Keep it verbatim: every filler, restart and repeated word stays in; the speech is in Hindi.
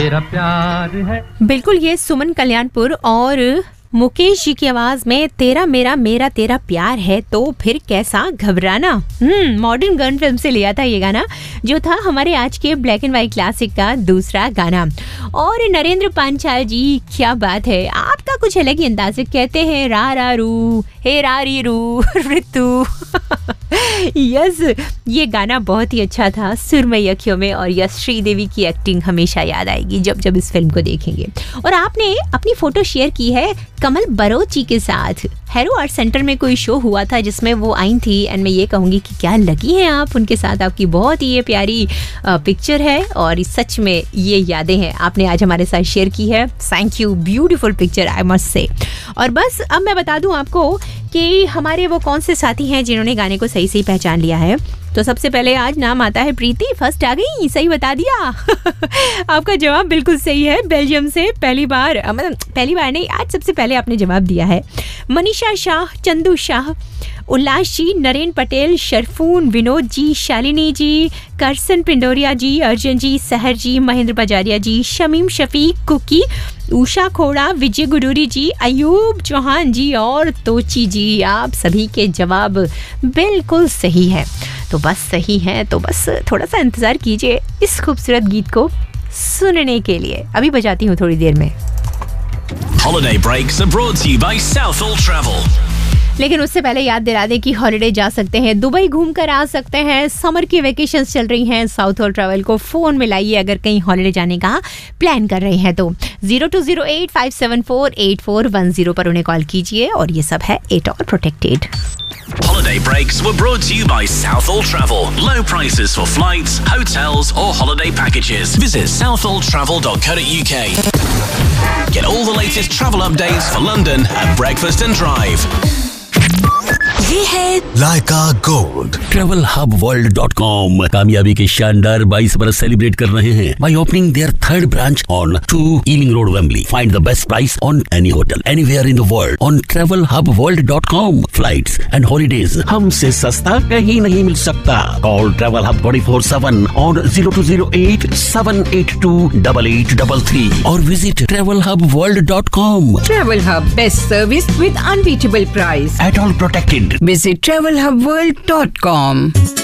तेरा प्यार है। बिल्कुल, ये सुमन कल्याणपुर और मुकेश जी की आवाज में तेरा मेरा मेरा तेरा प्यार है तो फिर कैसा घबराना। हम्म मॉडर्न गर्ल फिल्म से लिया था ये गाना, जो था हमारे आज के ब्लैक एंड व्हाइट क्लासिक का दूसरा गाना। और नरेंद्र पांचाल जी, क्या बात है, आपका कुछ अलग ही अंदाज से कहते हैं रा रा रू हे रारी रू ऋतु। यस, ये गाना बहुत ही अच्छा था, सुरमई अखियों में, और यस श्रीदेवी की एक्टिंग हमेशा याद आएगी जब जब इस फिल्म को देखेंगे। और आपने अपनी फोटो शेयर की है कमल बरोची के साथ। हैरो आर्ट सेंटर में कोई शो हुआ था जिसमें वो आई थी, एंड मैं ये कहूँगी कि क्या लगी हैं आप उनके साथ, आपकी बहुत ही ये प्यारी पिक्चर है और सच में ये यादें हैं आपने आज हमारे साथ शेयर की है। Thank you, beautiful picture I must say. और बस अब मैं बता दूं आपको कि हमारे वो कौन से साथी हैं जिन्होंने गाने को सही सही पहचान लिया है। तो सबसे पहले आज नाम आता है प्रीति, फर्स्ट आ गई, सही बता दिया। आपका जवाब बिल्कुल सही है, बेल्जियम से पहली बार, मतलब पहली बार नहीं, आज सबसे पहले आपने जवाब दिया है। मनीषा शाह, चंदू शाह, उल्लास जी, नरेन पटेल, शरफून, विनोद जी, शालिनी जी, करसन पिंडोरिया जी, अर्जुन जी, सहर जी, महेंद्र बजारिया जी, शमीम शफीक, कुकी, उषा खोड़ा, विजय गुरूरी जी, अयूब चौहान जी और तोची जी, आप सभी के जवाब बिल्कुल सही है। तो बस सही है तो बस थोड़ा सा इंतजार कीजिए इस खूबसूरत गीत को सुनने के लिए, अभी बजाती हूँ थोड़ी देर में। Holiday breaks are brought to you by Southall Travel. लेकिन उससे पहले याद दिला दें कि हॉलिडे जा सकते हैं, दुबई घूम कर आ सकते हैं, समर की वेकेशंस चल रही हैं, साउथ हॉल ट्रैवल को फोन में लाइए अगर कहीं हॉलिडे जाने का प्लान कर रहे हैं तो zero to zero eight five seven four eight four one zero पर उन्हें कॉल कीजिए। और ये सब है at all protected. Holiday breaks were brought to you by Southall Travel. Low prices for flights, hotels or holiday packages. Visit southall travel dot co dot uk. Get all the latest travel updates for London at breakfast and drive. ये है लाइका gold. Travel hub world dot com कामयाबी के शानदार बाईस बरस सेलिब्रेट कर रहे हैं by opening their third branch on two Ealing Road, Wembley. Find the best price on any hotel anywhere in the world on travel hub world dot com. Flights and holidays हमसे सस्ता कहीं नहीं मिल सकता। Call Travel Hub twenty four seven on zero two zero eight seven eight two eight eight three three or visit travel hub world dot com. Travel Hub, best service with unbeatable price. At all protected. Visit travel hub world dot com.